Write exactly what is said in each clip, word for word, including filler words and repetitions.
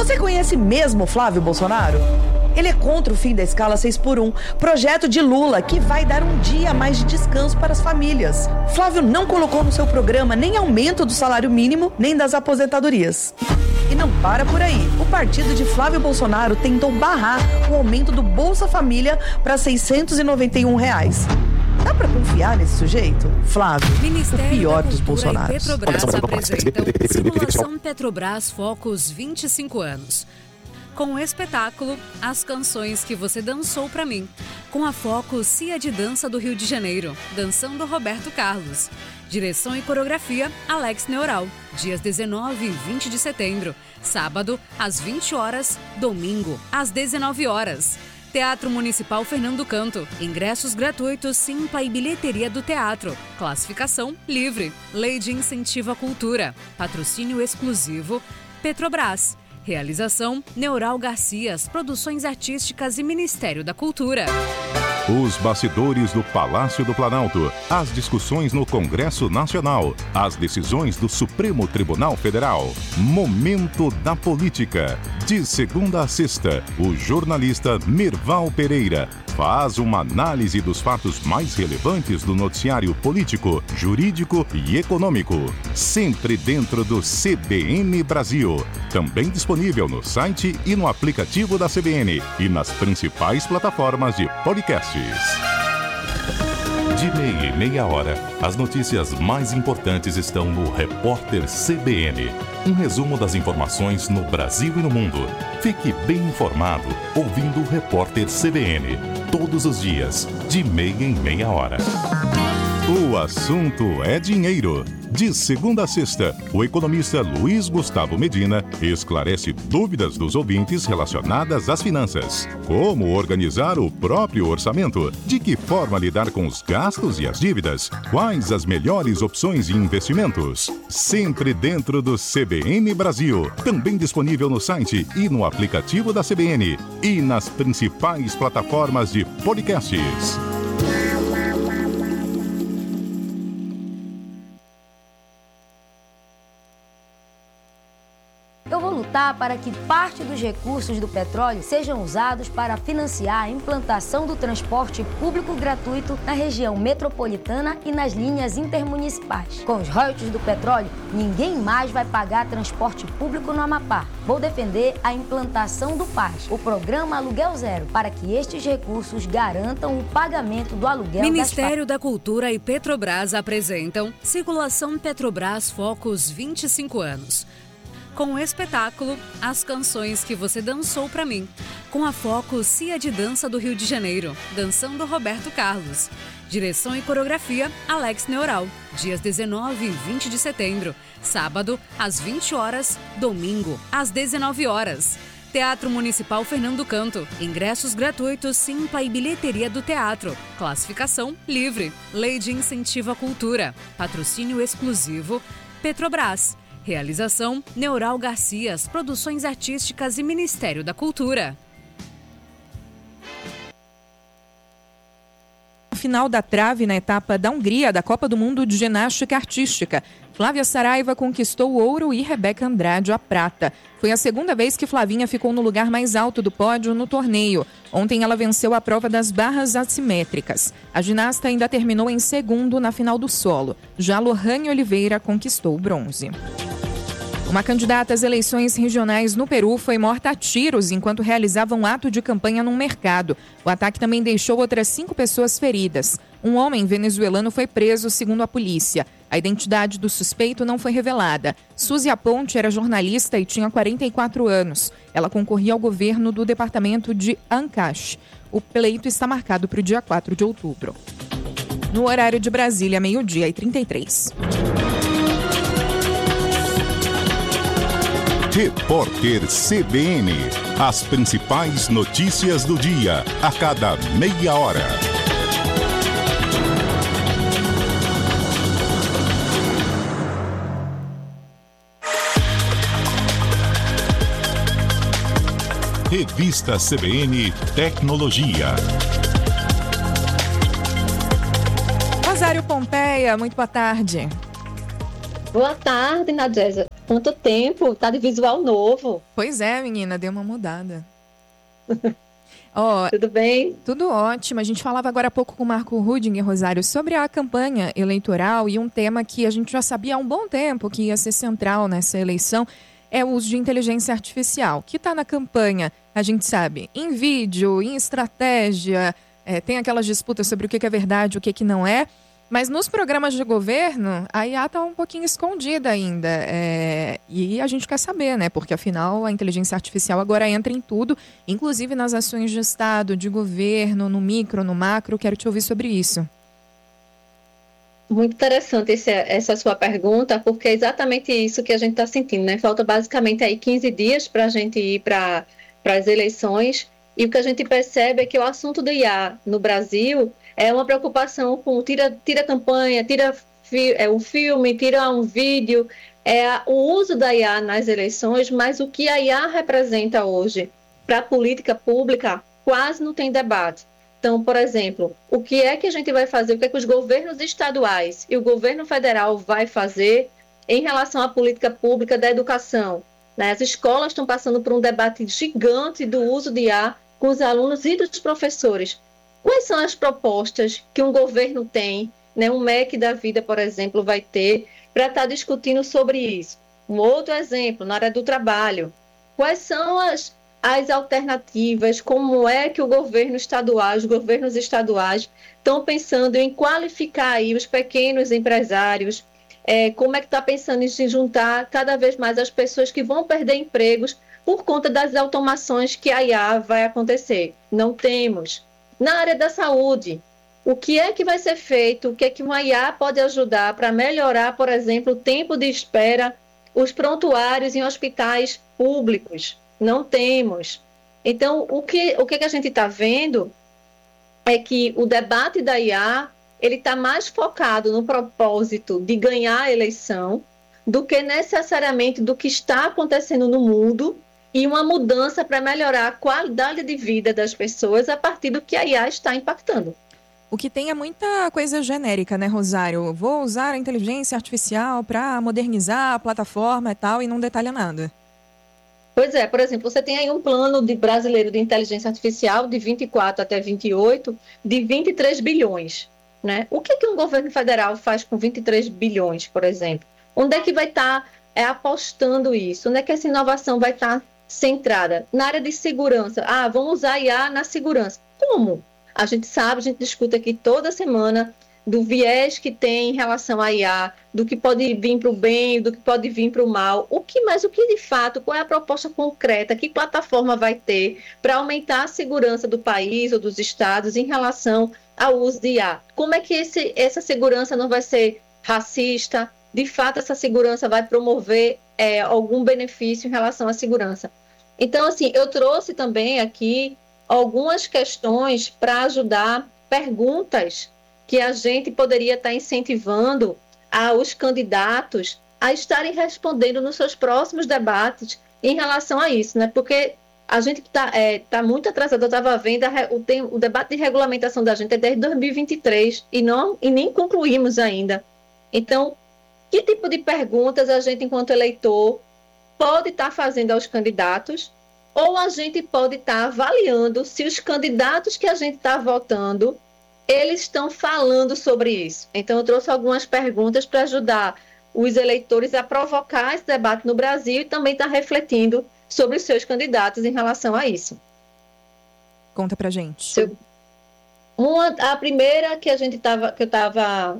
Você conhece mesmo Flávio Bolsonaro? Ele é contra o fim da escala seis por um, projeto de Lula que vai dar um dia a mais de descanso para as famílias. Flávio não colocou no seu programa nem aumento do salário mínimo, nem das aposentadorias. E não para por aí. O partido de Flávio Bolsonaro tentou barrar o aumento do Bolsa Família para seiscentos e noventa e um reais. Dá pra confiar nesse sujeito? Flávio, Ministério o pior da dos Bolsonaros. Petrobras apresentam Simulação Petrobras Focus vinte e cinco anos. Com o espetáculo As Canções que Você Dançou Pra Mim, com a Focus Cia de Dança do Rio de Janeiro, dançando Roberto Carlos. Direção e coreografia Alex Neural, dias dezenove e vinte de setembro, sábado às vinte horas, domingo às dezenove horas. Teatro Municipal Fernando Canto. Ingressos gratuitos, Simpla e bilheteria do teatro. Classificação livre. Lei de Incentivo à Cultura. Patrocínio exclusivo Petrobras. Realização Neural Garcias, Produções Artísticas e Ministério da Cultura. Os bastidores do Palácio do Planalto, as discussões no Congresso Nacional, as decisões do Supremo Tribunal Federal. Momento da Política. De segunda a sexta, o jornalista Mirval Pereira faz uma análise dos fatos mais relevantes do noticiário político, jurídico e econômico. Sempre dentro do C B N Brasil. Também disponível no site e no aplicativo da C B N e nas principais plataformas de podcasts. De meia em meia hora, as notícias mais importantes estão no Repórter C B N. Um resumo das informações no Brasil e no mundo. Fique bem informado ouvindo o Repórter C B N. Todos os dias, de meia em meia hora. O assunto é dinheiro. De segunda a sexta, o economista Luiz Gustavo Medina esclarece dúvidas dos ouvintes relacionadas às finanças. Como organizar o próprio orçamento? De que forma lidar com os gastos e as dívidas? Quais as melhores opções de investimentos? Sempre dentro do C B N Brasil. Também disponível no site e no aplicativo da C B N. E nas principais plataformas de podcasts. Eu vou lutar para que parte dos recursos do petróleo sejam usados para financiar a implantação do transporte público gratuito na região metropolitana e nas linhas intermunicipais. Com os royalties do petróleo, ninguém mais vai pagar transporte público no Amapá. Vou defender a implantação do P A S, o Programa Aluguel Zero, para que estes recursos garantam o pagamento do aluguel. Ministério das... da Cultura e Petrobras apresentam Simulação Petrobras Focus vinte e cinco anos. Com o espetáculo As Canções que Você Dançou Pra Mim, com a Focus Cia de Dança do Rio de Janeiro, dançando Roberto Carlos. Direção e coreografia Alex Neural, dias dezenove e vinte de setembro, sábado às vinte horas, domingo às dezenove horas. Teatro Municipal Fernando Canto. Ingressos gratuitos, Simpla e bilheteria do teatro. Classificação livre. Lei de Incentivo à Cultura. Patrocínio exclusivo Petrobras. Realização Neural Garcias, Produções Artísticas e Ministério da Cultura. Final da trave na etapa da Hungria da Copa do Mundo de Ginástica Artística. Flávia Saraiva conquistou o ouro e Rebeca Andrade a prata. Foi a segunda vez que Flavinha ficou no lugar mais alto do pódio no torneio. Ontem ela venceu a prova das barras assimétricas. A ginasta ainda terminou em segundo na final do solo. Já Lohane Oliveira conquistou o bronze. Uma candidata às eleições regionais no Peru foi morta a tiros enquanto realizava um ato de campanha num mercado. O ataque também deixou outras cinco pessoas feridas. Um homem venezuelano foi preso, segundo a polícia. A identidade do suspeito não foi revelada. Suzy Aponte era jornalista e tinha quarenta e quatro anos. Ela concorria ao governo do departamento de Ancash. O pleito está marcado para o dia quatro de outubro. No horário de Brasília, meio-dia e trinta e três. Repórter C B N. As principais notícias do dia, a cada meia hora. Revista C B N Tecnologia. Rosário Pompeia, muito boa tarde. Boa tarde, Nadésia. Quanto tempo? Tá de visual novo. Pois é, menina, deu uma mudada. Oh, tudo bem? Tudo ótimo. A gente falava agora há pouco com o Marco Rudinger, Rosário, sobre a campanha eleitoral e um tema que a gente já sabia há um bom tempo que ia ser central nessa eleição é o uso de inteligência artificial, que está na campanha, a gente sabe, em vídeo, em estratégia, é, tem aquelas disputas sobre o que é verdade, o que, que não é. Mas nos programas de governo, a I A está um pouquinho escondida ainda. É, e a gente quer saber, né? Porque, afinal, a inteligência artificial agora entra em tudo, inclusive nas ações de Estado, de governo, no micro, no macro. Quero te ouvir sobre isso. Muito interessante esse, essa sua pergunta, porque é exatamente isso que a gente está sentindo, né? Falta basicamente aí quinze dias para a gente ir para as eleições. E o que a gente percebe é que o assunto do I A no Brasil é uma preocupação com tira, tira campanha, tira fi, é, um filme, tira um vídeo, é o uso da I A nas eleições, mas o que a I A representa hoje para a política pública quase não tem debate. Então, por exemplo, o que é que a gente vai fazer, o que é que os governos estaduais e o governo federal vai fazer em relação à política pública da educação? Né? As escolas estão passando por um debate gigante do uso de I A com os alunos e dos professores. Quais são as propostas que um governo tem, né, um M E C da vida, por exemplo, vai ter para estar discutindo sobre isso? Um outro exemplo, na área do trabalho. Quais são as, as alternativas? Como é que o governo estadual, os governos estaduais estão pensando em qualificar aí os pequenos empresários? É, como é que está pensando em se juntar cada vez mais as pessoas que vão perder empregos por conta das automações que a I A vai acontecer? Não temos. Na área da saúde, o que é que vai ser feito? O que é que uma I A pode ajudar para melhorar, por exemplo, o tempo de espera, os prontuários em hospitais públicos? Não temos. Então, o que, o que, que a gente está vendo é que o debate da I A ele está mais focado no propósito de ganhar a eleição do que necessariamente do que está acontecendo no mundo e uma mudança para melhorar a qualidade de vida das pessoas a partir do que a I A está impactando. O que tem é muita coisa genérica, né, Rosário? Vou usar a inteligência artificial para modernizar a plataforma e tal, e não detalha nada. Pois é, por exemplo, você tem aí um plano de brasileiro de inteligência artificial de vinte e quatro até vinte e oito de vinte e três bilhões. Né? O que, que um governo federal faz com vinte e três bilhões, por exemplo? Onde é que vai estar é, apostando isso? Onde é que essa inovação vai estar centrada? Na área de segurança. Ah, vamos usar I A na segurança. Como? A gente sabe, a gente discute aqui toda semana do viés que tem em relação à I A, do que pode vir para o bem, do que pode vir para o mal. O que mais, o que de fato, qual é a proposta concreta, que plataforma vai ter para aumentar a segurança do país ou dos estados em relação ao uso de I A? Como é que esse, essa segurança não vai ser racista? De fato, essa segurança vai promover é, algum benefício em relação à segurança? Então, assim, eu trouxe também aqui algumas questões para ajudar, perguntas que a gente poderia estar incentivando aos candidatos a estarem respondendo nos seus próximos debates em relação a isso, né? Porque a gente está é, tá muito atrasado. Eu estava vendo a, o, tem, o debate de regulamentação da gente é desde dois mil e vinte e três e, não, e nem concluímos ainda. Então, que tipo de perguntas a gente, enquanto eleitor, pode estar fazendo aos candidatos, ou a gente pode estar avaliando se os candidatos que a gente está votando, eles estão falando sobre isso. Então, eu trouxe algumas perguntas para ajudar os eleitores a provocar esse debate no Brasil e também estar refletindo sobre os seus candidatos em relação a isso. Conta pra gente. Uma, a primeira que a gente tava, que eu estava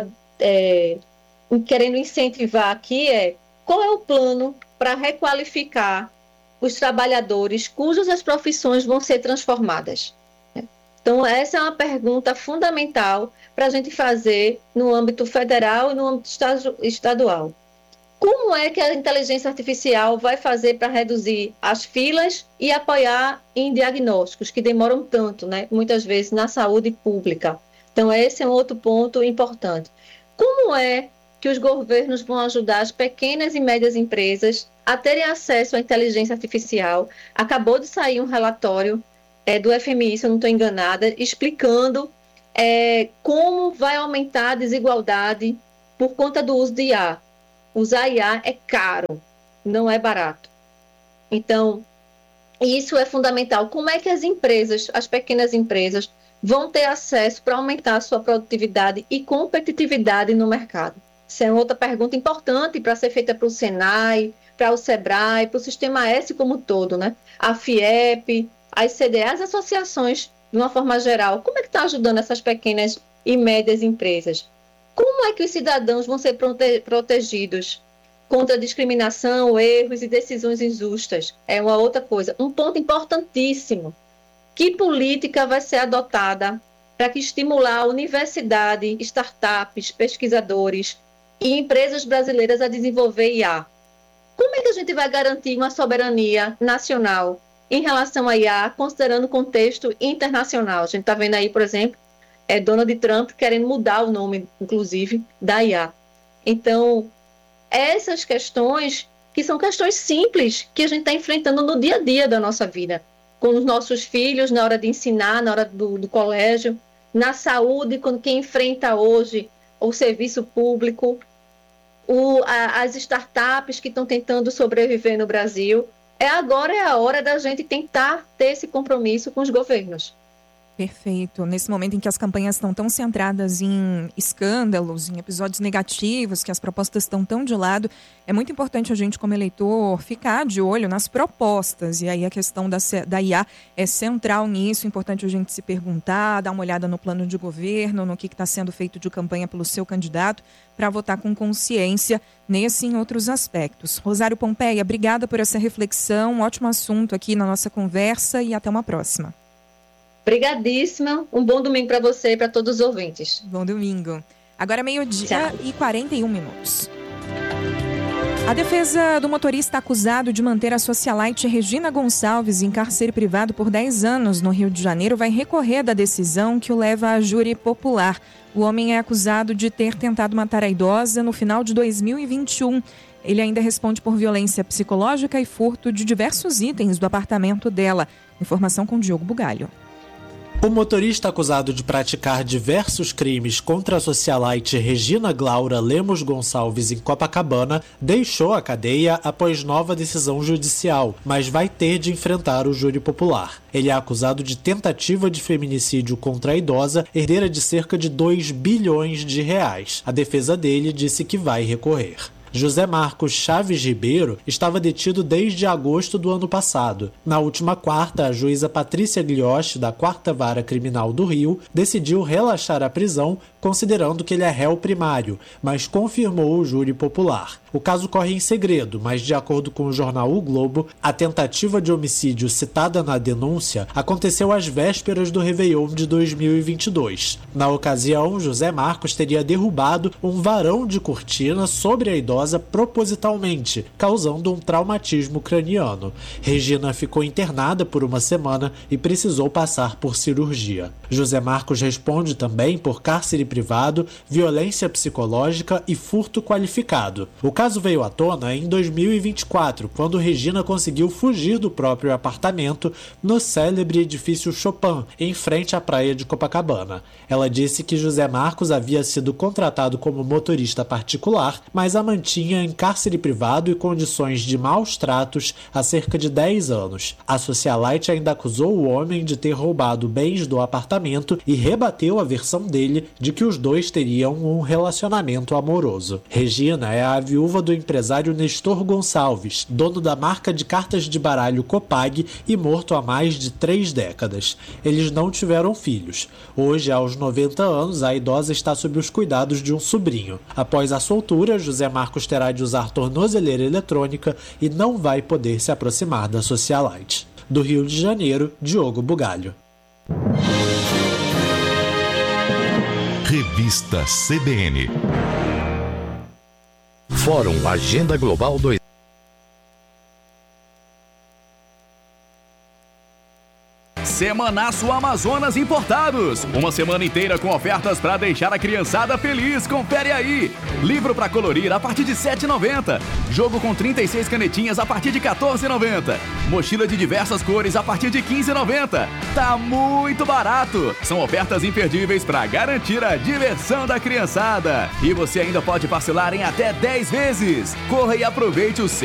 é, querendo incentivar aqui é: qual é o plano para requalificar os trabalhadores cujas as profissões vão ser transformadas? Então, essa é uma pergunta fundamental para a gente fazer no âmbito federal e no âmbito estadual. Como é que a inteligência artificial vai fazer para reduzir as filas e apoiar em diagnósticos que demoram tanto, né, muitas vezes, na saúde pública? Então, esse é um outro ponto importante. Como é que os governos vão ajudar as pequenas e médias empresas a terem acesso à inteligência artificial? Acabou de sair um relatório é, do F M I, se eu não estou enganada, explicando é, como vai aumentar a desigualdade por conta do uso de I A. Usar I A é caro, não é barato. Então, isso é fundamental. Como é que as empresas, as pequenas empresas, vão ter acesso para aumentar a sua produtividade e competitividade no mercado? Essa é outra pergunta importante para ser feita para o Senai, para o Sebrae, para o Sistema S como um todo, né? A FIEP, as C D E, as associações, de uma forma geral. Como é que está ajudando essas pequenas e médias empresas? Como é que os cidadãos vão ser prote- protegidos contra discriminação, erros e decisões injustas? É uma outra coisa. Um ponto importantíssimo. Que política vai ser adotada para que estimular a universidade, startups, pesquisadores e empresas brasileiras a desenvolver I A? Como é que a gente vai garantir uma soberania nacional em relação a I A, considerando o contexto internacional? A gente está vendo aí, por exemplo, é Donald Trump querendo mudar o nome, inclusive, da I A. Então, essas questões, que são questões simples, que a gente está enfrentando no dia a dia da nossa vida, com os nossos filhos, na hora de ensinar, na hora do, do colégio, na saúde, quando quem enfrenta hoje o serviço público, o, a, as startups que estão tentando sobreviver no Brasil. É agora é a hora da gente tentar ter esse compromisso com os governos. Perfeito. Nesse momento em que as campanhas estão tão centradas em escândalos, em episódios negativos, que as propostas estão tão de lado, é muito importante a gente, como eleitor, ficar de olho nas propostas. E aí a questão da, da I A é central nisso. É importante a gente se perguntar, dar uma olhada no plano de governo, no que está sendo feito de campanha pelo seu candidato, para votar com consciência nesse e em outros aspectos. Rosário Pompeia, obrigada por essa reflexão. Um ótimo assunto aqui na nossa conversa e até uma próxima. Obrigadíssima. Um bom domingo para você e para todos os ouvintes. Bom domingo. Agora meio-dia e quarenta e um minutos. A defesa do motorista acusado de manter a socialite Regina Gonçalves em cárcere privado por dez anos no Rio de Janeiro vai recorrer da decisão que o leva a júri popular. O homem é acusado de ter tentado matar a idosa no final de dois mil e vinte e um. Ele ainda responde por violência psicológica e furto de diversos itens do apartamento dela. Informação com Diogo Bugalho. O motorista acusado de praticar diversos crimes contra a socialite Regina Glaura Lemos Gonçalves em Copacabana deixou a cadeia após nova decisão judicial, mas vai ter de enfrentar o júri popular. Ele é acusado de tentativa de feminicídio contra a idosa, herdeira de cerca de dois bilhões de reais. A defesa dele disse que vai recorrer. José Marcos Chaves Ribeiro estava detido desde agosto do ano passado. Na última quarta, a juíza Patrícia Glioche, da quarta Vara Criminal do Rio, decidiu relaxar a prisão, considerando que ele é réu primário, mas confirmou o júri popular. O caso corre em segredo, mas de acordo com o jornal O Globo, a tentativa de homicídio citada na denúncia aconteceu às vésperas do Réveillon de dois mil e vinte e dois. Na ocasião, José Marcos teria derrubado um varão de cortina sobre a idosa propositalmente, causando um traumatismo craniano. Regina ficou internada por uma semana e precisou passar por cirurgia. José Marcos responde também por cárcere privado, violência psicológica e furto qualificado. O caso veio à tona em dois mil e vinte e quatro, quando Regina conseguiu fugir do próprio apartamento no célebre edifício Chopin, em frente à praia de Copacabana. Ela disse que José Marcos havia sido contratado como motorista particular, mas a mantinha em cárcere privado e condições de maus tratos há cerca de dez anos. A socialite ainda acusou o homem de ter roubado bens do apartamento e rebateu a versão dele de que os dois teriam um relacionamento amoroso. Regina é a viúva do empresário Nestor Gonçalves, dono da marca de cartas de baralho Copag e morto há mais de três décadas. Eles não tiveram filhos. Hoje, aos noventa anos, a idosa está sob os cuidados de um sobrinho. Após a soltura, José Marcos terá de usar tornozeleira eletrônica e não vai poder se aproximar da socialite. Do Rio de Janeiro, Diogo Bugalho. Revista C B N. Fórum Agenda Global dois. Semanaço Amazonas Importados. Uma semana inteira com ofertas para deixar a criançada feliz. Confere aí. Livro para colorir a partir de sete reais e noventa centavos. Jogo com trinta e seis canetinhas a partir de quatorze reais e noventa centavos. Mochila de diversas cores a partir de quinze reais e noventa centavos. Tá muito barato. São ofertas imperdíveis para garantir a diversão da criançada. E você ainda pode parcelar em até dez vezes. Corra e aproveite o